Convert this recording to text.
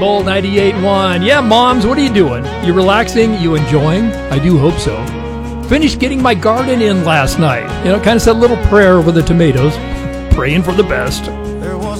Gold 98.1. Yeah, moms, what are you doing? You relaxing? You enjoying? I do hope so. Finished getting my garden in last night. Kind of said a little prayer over the tomatoes, praying for the best.